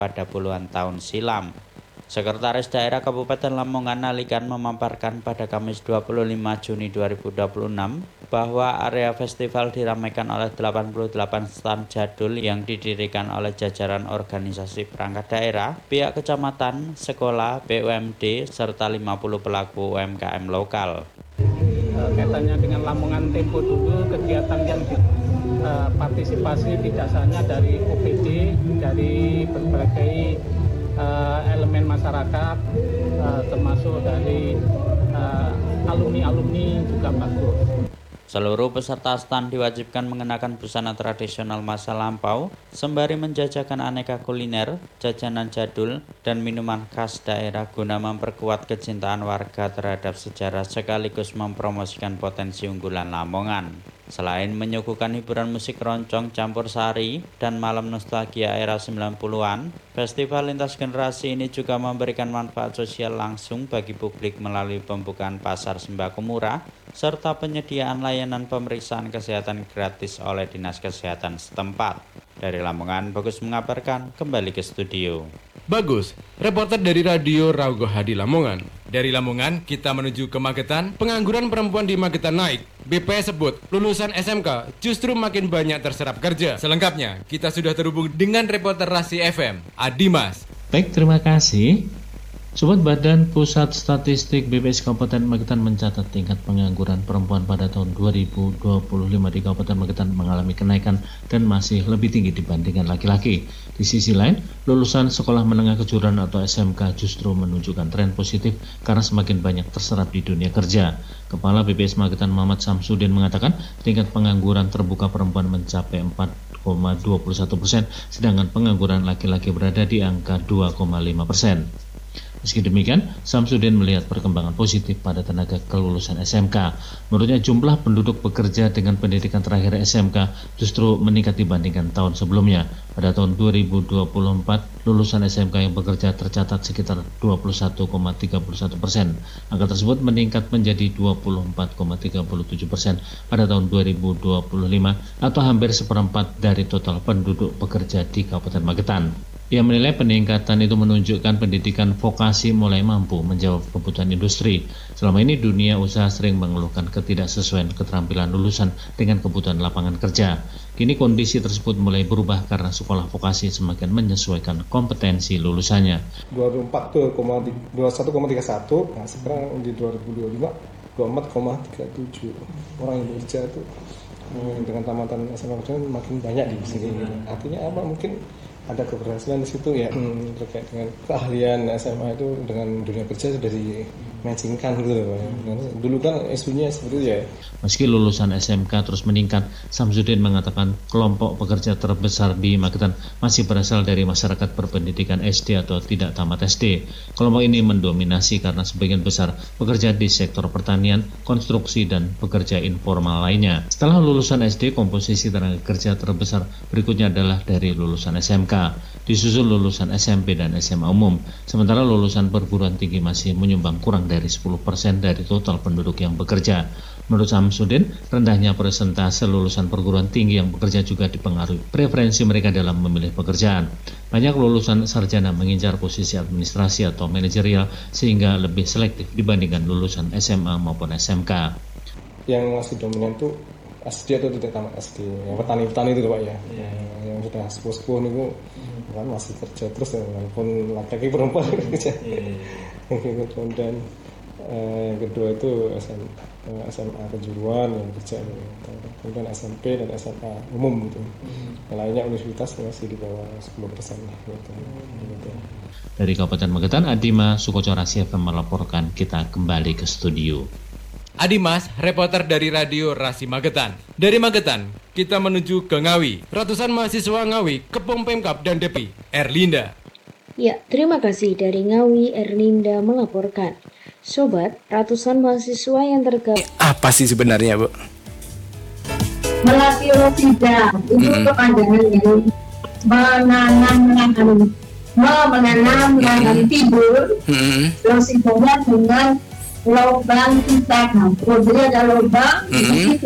pada puluhan tahun silam. Sekretaris Daerah Kabupaten Lamongan Alikan memaparkan pada Kamis 25 Juni 2026 bahwa area festival diramaikan oleh 88 stand jadul yang didirikan oleh jajaran organisasi perangkat daerah, pihak kecamatan, sekolah, BUMD, serta 50 pelaku UMKM lokal. Kaitannya dengan Lamongan Tempo dulu, kegiatan yang partisipasi tidak hanya dari OPD, dari berbagai elemen masyarakat, termasuk dari alumni-alumni juga bagus. Seluruh peserta stand diwajibkan mengenakan busana tradisional masa lampau, sembari menjajakan aneka kuliner, jajanan jadul, dan minuman khas daerah guna memperkuat kecintaan warga terhadap sejarah sekaligus mempromosikan potensi unggulan Lamongan. Selain menyuguhkan hiburan musik roncong campur sari dan malam nostalgia era 90-an, festival lintas generasi ini juga memberikan manfaat sosial langsung bagi publik melalui pembukaan pasar sembako murah, serta penyediaan layanan pemeriksaan kesehatan gratis oleh Dinas Kesehatan setempat. Dari Lamongan, Bagus mengabarkan, kembali ke studio. Bagus, reporter dari Radio Raugo Hadi Lamongan. Dari Lamongan, kita menuju ke Magetan. Pengangguran perempuan di Magetan naik. BPS sebut, lulusan SMK justru makin banyak terserap kerja. Selengkapnya, kita sudah terhubung dengan reporter Rasi FM, Adimas. Baik, terima kasih. Sobat, Badan Pusat Statistik BPS Kabupaten Magetan mencatat tingkat pengangguran perempuan pada tahun 2025 di Kabupaten Magetan mengalami kenaikan dan masih lebih tinggi dibandingkan laki-laki. Di sisi lain, lulusan sekolah menengah kejuruan atau SMK justru menunjukkan tren positif karena semakin banyak terserap di dunia kerja. Kepala BPS Magetan Muhammad Samsudin mengatakan tingkat pengangguran terbuka perempuan mencapai 4,21%, sedangkan pengangguran laki-laki berada di angka 2,5%. Meski demikian, Samsudin melihat perkembangan positif pada tenaga kelulusan SMK. Menurutnya jumlah penduduk bekerja dengan pendidikan terakhir SMK justru meningkat dibandingkan tahun sebelumnya. Pada tahun 2024, lulusan SMK yang bekerja tercatat sekitar 21,31%. Angka tersebut meningkat menjadi 24,37% pada tahun 2025 atau hampir seperempat dari total penduduk bekerja di Kabupaten Magetan. Ia menilai peningkatan itu menunjukkan pendidikan vokasi mulai mampu menjawab kebutuhan industri. Selama ini dunia usaha sering mengeluhkan ketidaksesuaian keterampilan lulusan dengan kebutuhan lapangan kerja. Kini kondisi tersebut mulai berubah karena sekolah vokasi semakin menyesuaikan kompetensi lulusannya. 2024 21,31, nah sekarang di 2025 24,37 orang yang bekerja itu dengan tamatan SMA makin banyak di sini. Artinya apa? Mungkin ada keberhasilan di situ ya, terkait dengan keahlian SMA itu dengan dunia kerja sudah di-matchingkan gitu loh. Dulu kan isunya seperti itu ya. Meski lulusan SMK terus meningkat, Samsudin mengatakan kelompok pekerja terbesar di Magetan masih berasal dari masyarakat berpendidikan SD atau tidak tamat SD. Kelompok ini mendominasi karena sebagian besar bekerja di sektor pertanian, konstruksi, dan pekerja informal lainnya. Setelah lulusan SD, komposisi tenaga kerja terbesar berikutnya adalah dari lulusan SMK, disusul lulusan SMP dan SMA umum. Sementara lulusan perguruan tinggi masih menyumbang kurang dari 10% dari total penduduk yang bekerja. Menurut Samsudin, rendahnya persentase lulusan perguruan tinggi yang bekerja juga dipengaruhi preferensi mereka dalam memilih pekerjaan. Banyak lulusan sarjana mengincar posisi administrasi atau manajerial sehingga lebih selektif dibandingkan lulusan SMA maupun SMK. Yang masih dominan itu SD atau tidak tamat SD, yang petani-petani itu Pak ya, yang sudah sepuh-sepuh itu kan masih kerja terus ya, walaupun laki-laki perempuan kerja. Dan yang kedua itu SMA kejuruan yang kerja, kemudian SMP dan SMA umum gitu. Yang lainnya universitas masih di bawah 10% lah gitu. Dari Kabupaten Magetan, Adima Sukoco Rasi FM melaporkan. Kita kembali ke studio. Adimas, reporter dari Radio Rasi Magetan. Dari Magetan, kita menuju ke Ngawi. Ratusan mahasiswa Ngawi kepung Pemkab dan DPI. Erlinda. Ya, terima kasih. Dari Ngawi, Erlinda melaporkan. Sobat, ratusan mahasiswa yang tergabung. Apa sih sebenarnya, Bu? Melatih rosida itu kepanjangan yang menanam tidur. Rosidanya dengan lubang kita, jadi ada lubang.